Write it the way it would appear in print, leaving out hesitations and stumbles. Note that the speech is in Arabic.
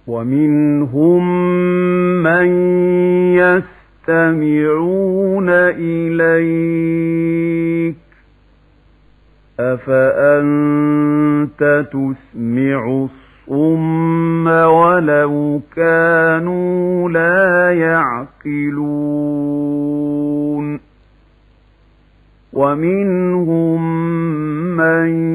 ومنهم من يستمعون إليك أفأنت تسمع الصم ولو كانوا لا يعقلون ومنهم من